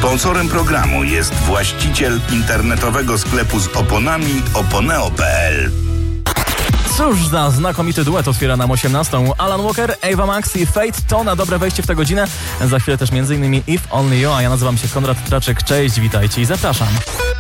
Sponsorem programu jest właściciel internetowego sklepu z oponami oponeo.pl. Cóż za znakomity duet otwiera nam 18. Alan Walker, Ava Max i Fate to na dobre wejście w tę godzinę. Za chwilę też m.in. If Only You, a ja nazywam się Konrad Traczek. Cześć, witajcie i zapraszam.